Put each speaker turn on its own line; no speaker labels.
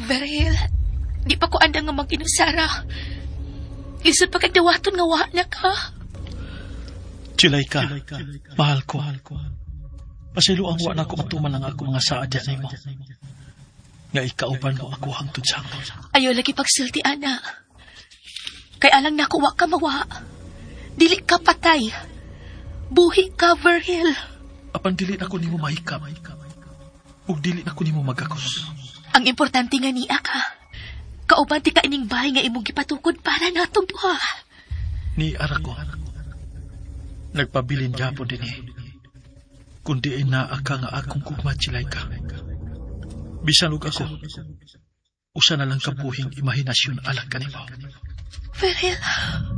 Berhil, di pa ko andang nga mag-inusara. Lisod pa kagdawaton nga wa na ka.
Chilay ka, mahal ko. Pasilo ang wa na ko matuman ang ako mga saadya ni mo. Nga ikauban mo ako hangtod sa hangtod.
Ayaw lagi pagsulti, ana. Kay alang na ko wa ka mawa. Dili ka patay. Buhi ka, Berhil.
Apan dili na ko nimo mahikap. Ug dili na ko nimo magakos.
Ang importante nga niya ka. Kauban ti ka ining bahay nga imong gipatukod para natong duha.
Ni ara ko. Nagpabilin gyapon din kundi ay naa ka nga akong kugma, Chilay ka. Bisan ug ako, usa na lang kabuhing imahinasyon alang kanimo.
Berhil,